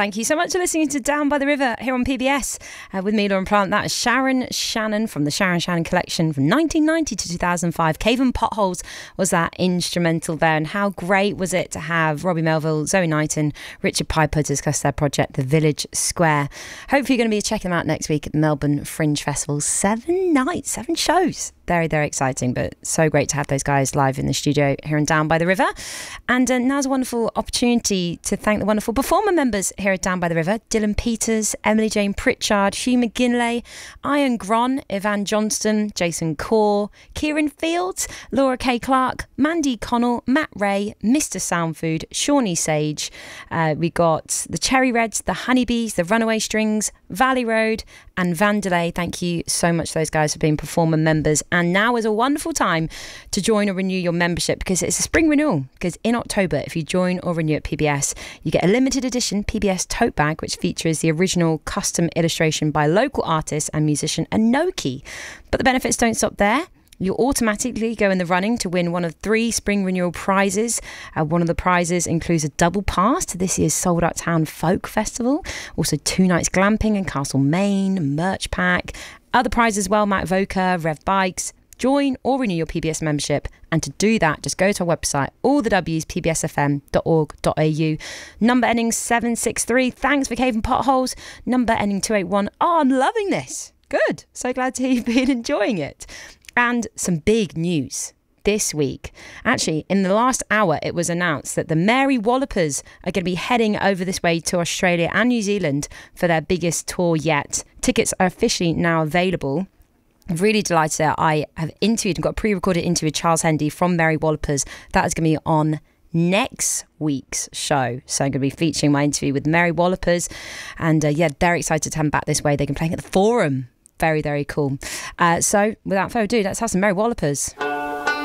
Thank you so much for listening to Down by the River here on PBS with me, Lauren Plant. That is Sharon Shannon from the Sharon Shannon collection from 1990 to 2005. Cave and Potholes was that instrumental there, and how great was it to have Robbie Melville, Zoe Knighton, Richard Piper discuss their project, The Village Square. Hopefully you're going to be checking them out next week at the Melbourne Fringe Festival. 7 nights, 7 shows. Very, very exciting, but so great to have those guys live in the studio here in Down by the River. And now's a wonderful opportunity to thank the wonderful performer members here at Down by the River: Dylan Peters, Emily Jane Pritchard, Hugh McGinley, Ian Gron, Ivan Johnston, Jason Core, Kieran Fields, Laura K. Clark, Mandy Connell, Matt Ray, Mr. Soundfood, Shawnee Sage. We got the Cherry Reds, the Honeybees, the Runaway Strings, Valley Road and Vandelay. Thank you so much to those guys for being performer members. And now is a wonderful time to join or renew your membership, because it's a spring renewal. Because in October, if you join or renew at PBS, you get a limited edition PBS tote bag, which features the original custom illustration by local artist and musician Anoki. But the benefits don't stop there. You'll automatically go in the running to win one of 3 spring renewal prizes. One of the prizes includes a double pass to this year's Sold Out Town Folk Festival. Also 2 nights glamping in Castlemaine, merch pack. Other prizes as well: Matt Voca, Rev Bikes. Join or renew your PBS membership. And to do that, just go to our website, allthews.pbsfm.org.au. Number ending 763. Thanks for Cave and Potholes. Number ending 281. Oh, I'm loving this. Good. So glad to hear you've been enjoying it. And some big news this week. Actually, in the last hour, it was announced that the Mary Wallopers are going to be heading over this way to Australia and New Zealand for their biggest tour yet. Tickets are officially now available. I'm really delighted that I have interviewed and got a pre-recorded interview with Charles Hendy from Mary Wallopers. That is going to be on next week's show. So I'm going to be featuring my interview with Mary Wallopers. And yeah, they're excited to come back this way. They're going to be playing at the Forum. Very, very cool. So without further ado, let's have some Mary Wallopers.